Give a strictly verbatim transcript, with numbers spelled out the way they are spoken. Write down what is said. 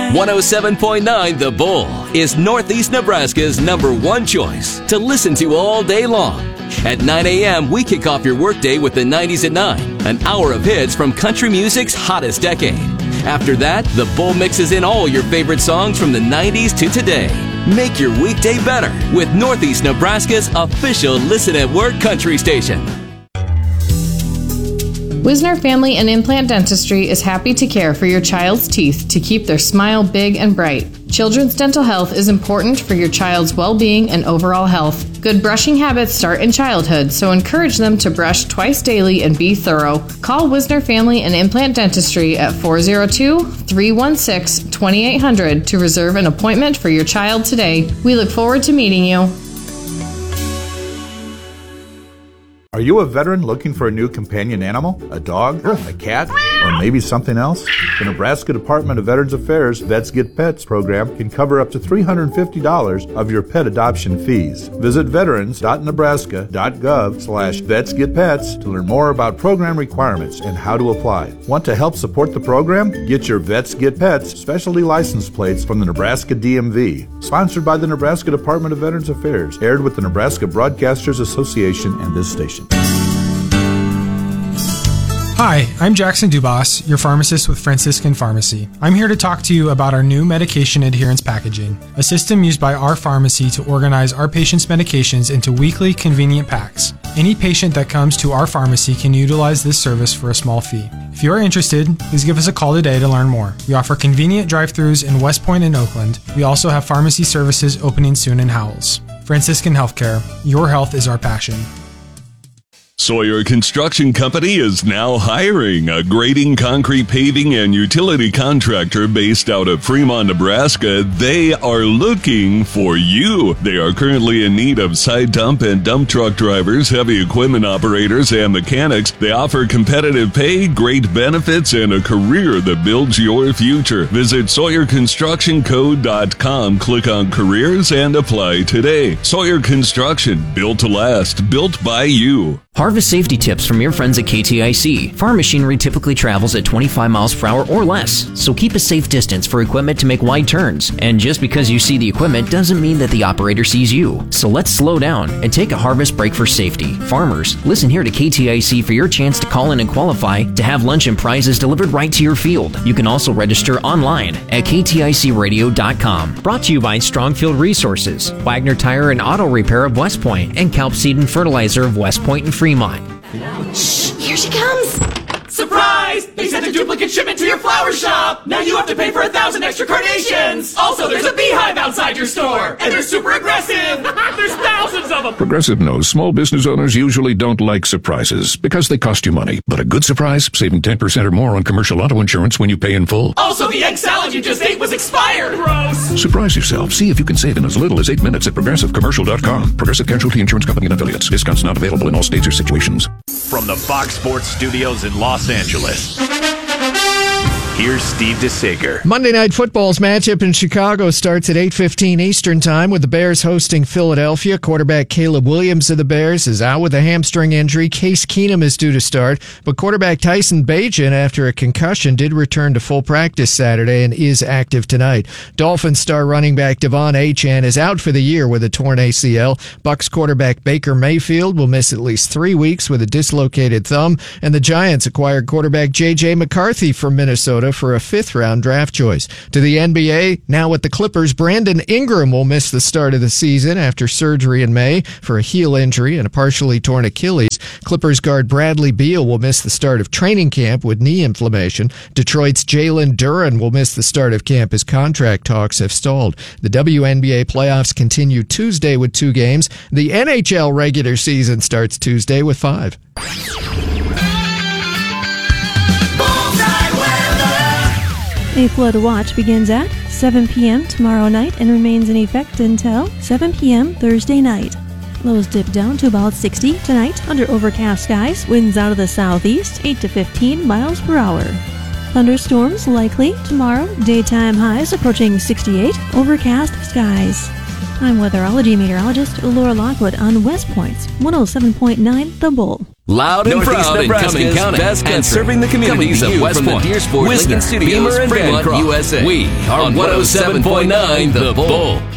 one oh seven point nine The Bull is Northeast Nebraska's number one choice to listen to all day long. At nine a.m., we kick off your workday with the nineties at nine, an hour of hits from country music's hottest decade. After that, The Bull mixes in all your favorite songs from the nineties to today. Make your weekday better with Northeast Nebraska's official Listen at Work country station. Wisner Family and Implant Dentistry is happy to care for your child's teeth to keep their smile big and bright. Children's dental health is important for your child's well-being and overall health. Good brushing habits start in childhood, so encourage them to brush twice daily and be thorough. Call Wisner Family and Implant Dentistry at four oh two, three one six, two eight hundred to reserve an appointment for your child today. We look forward to meeting you. Are you a veteran looking for a new companion animal? A dog? A cat? Or maybe something else? The Nebraska Department of Veterans Affairs Vets Get Pets program can cover up to three hundred fifty dollars of your pet adoption fees. Visit veterans.nebraska.gov slash vets get pets to learn more about program requirements and how to apply. Want to help support the program? Get your Vets Get Pets specialty license plates from the Nebraska D M V. Sponsored by the Nebraska Department of Veterans Affairs. Aired with the Nebraska Broadcasters Association and this station. Hi, I'm Jackson Dubas, your pharmacist with Franciscan Pharmacy. I'm here to talk to you about our new medication adherence packaging, a system used by our pharmacy to organize our patients' medications into weekly convenient packs. Any patient that comes to our pharmacy can utilize this service for a small fee. If you are interested, please give us a call today to learn more. We offer convenient drive-thrus in West Point and Oakland. We also have pharmacy services opening soon in Howells. Franciscan Healthcare, your health is our passion. Sawyer Construction Company is now hiring a grading, concrete, paving, and utility contractor based out of Fremont, Nebraska. They are looking for you. They are currently in need of side dump and dump truck drivers, heavy equipment operators, and mechanics. They offer competitive pay, great benefits, and a career that builds your future. Visit Sawyer Construction Co dot com, click on careers, and apply today. Sawyer Construction, built to last, built by you. Harvest safety tips from your friends at K T I C. Farm machinery typically travels at twenty-five miles per hour or less, so keep a safe distance for equipment to make wide turns. And just because you see the equipment doesn't mean that the operator sees you. So let's slow down and take a harvest break for safety. Farmers, listen here to K T I C for your chance to call in and qualify to have lunch and prizes delivered right to your field. You can also register online at k t i c radio dot com. Brought to you by Strongfield Resources, Wagner Tire and Auto Repair of West Point, and Kelp Seed and Fertilizer of West Point and Fremont. Shh! Here she comes! Surprise! They sent a duplicate shipment to your flower shop! Now you have to pay for a thousand extra carnations! Also, there's a beehive outside your store! And they're super aggressive! There's thousands of them! Progressive knows small business owners usually don't like surprises because they cost you money. But a good surprise, saving ten percent or more on commercial auto insurance when you pay in full. Also, the egg salad you just ate was expired! Gross! Surprise yourself. See if you can save in as little as eight minutes at progressive commercial dot com. Progressive Casualty Insurance Company and Affiliates. Discounts not available in all states or situations. From the Fox Sports Studios in Los Angeles, here's Steve DeSager. Monday Night Football's matchup in Chicago starts at eight fifteen Eastern Time with the Bears hosting Philadelphia. Quarterback Caleb Williams of the Bears is out with a hamstring injury. Case Keenum is due to start, but quarterback Tyson Bagent, after a concussion, did return to full practice Saturday and is active tonight. Dolphins star running back Devon Achane is out for the year with a torn A C L. Bucs quarterback Baker Mayfield will miss at least three weeks with a dislocated thumb, and the Giants acquired quarterback J J McCarthy from Minnesota for a fifth-round draft choice. To the N B A, now with the Clippers, Brandon Ingram will miss the start of the season after surgery in May for a heel injury and a partially torn Achilles. Clippers guard Bradley Beal will miss the start of training camp with knee inflammation. Detroit's Jalen Duren will miss the start of camp as contract talks have stalled. The W N B A playoffs continue Tuesday with two games. The N H L regular season starts Tuesday with five. A flood watch begins at seven p.m. tomorrow night and remains in effect until seven p.m. Thursday night. Lows dip down to about sixty tonight under overcast skies. Winds out of the southeast, eight to fifteen miles per hour. Thunderstorms likely tomorrow. Daytime highs approaching sixty-eight. Overcast skies. I'm weatherology meteorologist Laura Lockwood on West Point's one oh seven point nine The Bull. Loud and Northeast proud in Cumming County, best country. and serving the communities Coming of to you West from the Point, Deersport, Wisner, Lincoln Studios, Beamer, and Fremont, Bancroft. U S A. We are On one oh seven point nine The Bull.